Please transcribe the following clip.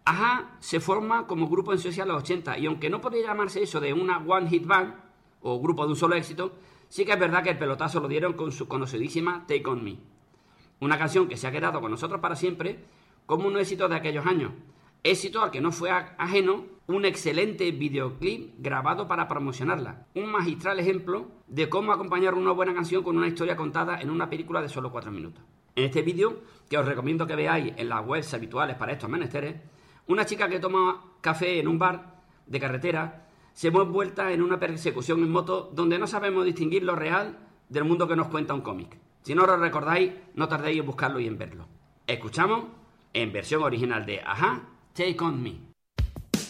A-ha se forma como grupo en Suecia en los 80 y aunque no podría llamarse eso de una One Hit Band o grupo de un solo éxito, sí que es verdad que el pelotazo lo dieron con su conocidísima Take On Me. Una canción que se ha quedado con nosotros para siempre como un éxito de aquellos años. Éxito al que no fue ajeno un excelente videoclip grabado para promocionarla. Un magistral ejemplo de cómo acompañar una buena canción con una historia contada en una película de solo 4 minutos. En este vídeo, que os recomiendo que veáis en las webs habituales para estos menesteres, una chica que toma café en un bar de carretera se ve envuelta en una persecución en moto donde no sabemos distinguir lo real del mundo que nos cuenta un cómic. Si no lo recordáis, no tardéis en buscarlo y en verlo. Escuchamos, en versión original de A-ha, Take On Me.